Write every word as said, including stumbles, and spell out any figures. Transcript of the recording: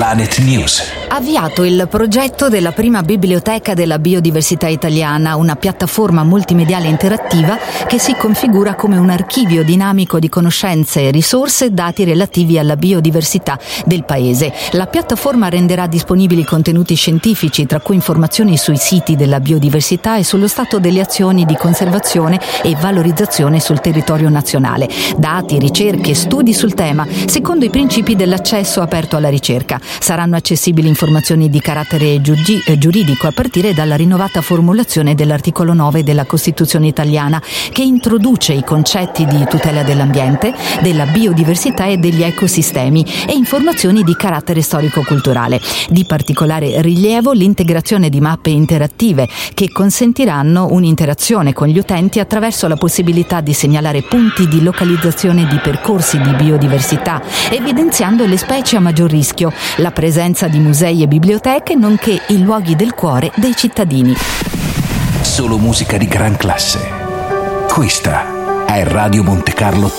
Planet News. Avviato il progetto della prima biblioteca della biodiversità italiana, una piattaforma multimediale interattiva che si configura come un archivio dinamico di conoscenze e risorse, dati relativi alla biodiversità del paese. La piattaforma renderà disponibili contenuti scientifici, tra cui informazioni sui siti della biodiversità e sullo stato delle azioni di conservazione e valorizzazione sul territorio nazionale. Dati, ricerche, studi sul tema, secondo i principi dell'accesso aperto alla ricerca. Saranno accessibili informazioni di carattere giuridico a partire dalla rinnovata formulazione dell'articolo nove della Costituzione italiana, che introduce i concetti di tutela dell'ambiente, della biodiversità e degli ecosistemi, e informazioni di carattere storico-culturale. Di particolare rilievo l'integrazione di mappe interattive che consentiranno un'interazione con gli utenti attraverso la possibilità di segnalare punti di localizzazione di percorsi di biodiversità, evidenziando le specie a maggior rischio, la presenza di musei e biblioteche, nonché i luoghi del cuore dei cittadini. Solo musica di gran classe. Questa è Radio Monte Carlo